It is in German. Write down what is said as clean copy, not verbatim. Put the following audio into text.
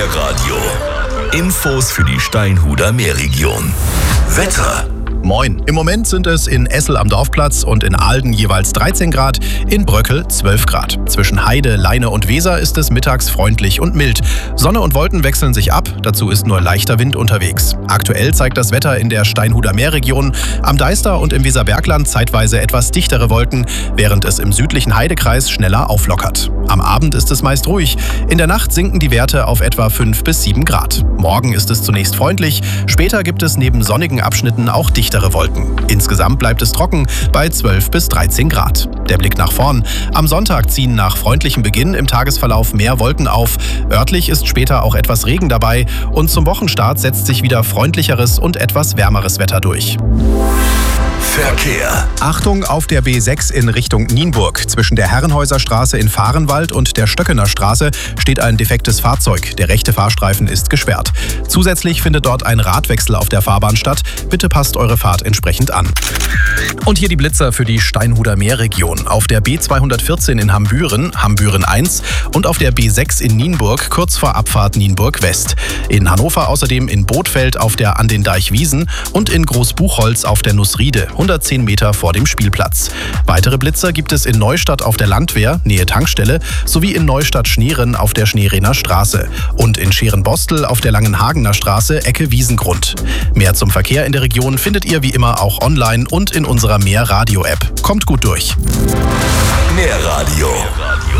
Meerradio. Infos für die Steinhuder Meerregion. Wetter. Moin. Im Moment sind es in Essel am Dorfplatz und in Ahlden jeweils 13 Grad, in Bröckel 12 Grad. Zwischen Heide, Leine und Weser ist es mittags freundlich und mild. Sonne und Wolken wechseln sich ab, dazu ist nur leichter Wind unterwegs. Aktuell zeigt das Wetter in der Steinhuder Meerregion am Deister und im Weserbergland zeitweise etwas dichtere Wolken, während es im südlichen Heidekreis schneller auflockert. Am Abend ist es meist ruhig. In der Nacht sinken die Werte auf etwa 5 bis 7 Grad. Morgen ist es zunächst freundlich, später gibt es neben sonnigen Abschnitten auch dichtere Wolken. Insgesamt bleibt es trocken bei 12 bis 13 Grad. Der Blick nach vorn. Am Sonntag ziehen nach freundlichem Beginn im Tagesverlauf mehr Wolken auf. Örtlich ist später auch etwas Regen dabei und zum Wochenstart setzt sich wieder freundlicheres und etwas wärmeres Wetter durch. Verkehr. Achtung auf der B6 in Richtung Nienburg. Zwischen der Herrenhäuser Straße in Vahrenwald und der Stöckener Straße steht ein defektes Fahrzeug. Der rechte Fahrstreifen ist gesperrt. Zusätzlich findet dort ein Radwechsel auf der Fahrbahn statt. Bitte passt eure Fahrt entsprechend an. Und hier die Blitzer für die Steinhuder Meerregion. Auf der B214 in Hambüren, Hambüren 1 und auf der B6 in Nienburg, kurz vor Abfahrt Nienburg West. In Hannover außerdem in Bothfeld auf der An den Deichwiesen und in Großbuchholz auf der Nussriede, 110 Meter vor dem Spielplatz. Weitere Blitzer gibt es in Neustadt auf der Landwehr, Nähe Tankstelle, sowie in Neustadt-Schneeren auf der Schneerener Straße und in Scherenbostel auf der Langenhagener Straße, Ecke Wiesengrund. Mehr zum Verkehr in der Region findet ihr wie immer auch online und in unserer Meerradio-App. Kommt gut durch. Meerradio.